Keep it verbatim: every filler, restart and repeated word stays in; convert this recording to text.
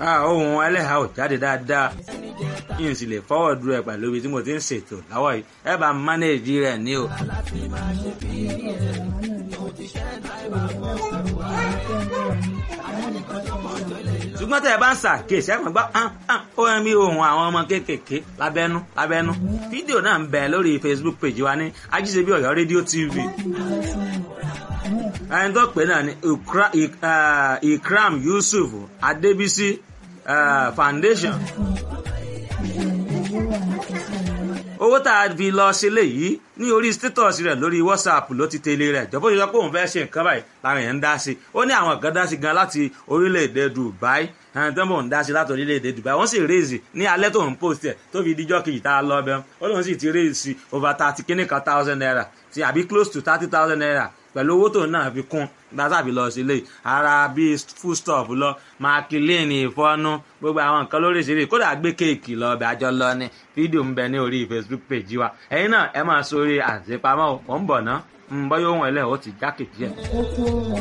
ohun ẹlẹ́hàá ò jáde dáadáa kí n sì lè forward rẹ̀ pẹ̀lú ibi tí mo ti ń ṣètò láwọ̀ yìí ẹ bá manage rẹ̀ ní o. ṣùgbọ́n tẹ́ ẹ bá ń ṣàkíyèsí ẹ máa gbọ́ ó ń bí ohun àwọn ọmọ kéékèèké lábẹ́nú lábẹ́nú fídíò náà ń bẹ lórí Facebook page wa ní Ajíṣebí Ọ̀yọ́ rédíò T V ẹni tó pè náà ni Ikram Yusuf Adébísí uh, Foundation. Owó tá a fi lọ ṣe léyìí ní orí status rẹ̀ lórí WhatsApp ló ti tẹ̀lé rẹ̀ jọ̀bọ́ yìí sọ pé òun fẹ́ ṣe nǹkan báyìí làwọn èèyàn ń dá sí ó ní àwọn kan dá sí gan láti orílẹ̀-èdè Dubai àwọn tó ń bọ̀ ń dá sí láti orílẹ̀-èdè Dubai wọ́n sì raise ní alẹ́ tó ń post ẹ̀ tó fi díjọ́ kejì tá a lọ bẹ́ẹ̀ ó lóun sì ti raise over thirty kíní kan thousand naira ti àbí close to thirty thousand naira pẹ̀lú owó tó náà fi kún gbàtàbí lọ sílé ara bíi foodstuff lọ makilini ìfọnú gbogbo àwọn nǹkan lóríṣiríṣi kódà gbé kéèkì lọ ọbẹ̀ àjọ lọ ní fídíò ń bẹ ní orí Facebook page wa ẹ̀yin náà ẹ máa sórí àṣepamọ́ ò ń bọ̀ ná ń bọ́ yóò wọ̀n ẹlẹ́ ò ti jákèjì ẹ̀.